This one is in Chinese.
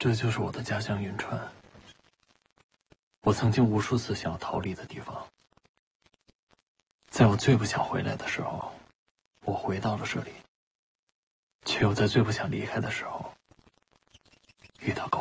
这就是我的家乡云川，我曾经无数次想要逃离的地方。在我最不想回来的时候，我回到了这里，却又在最不想离开的时候遇到狗。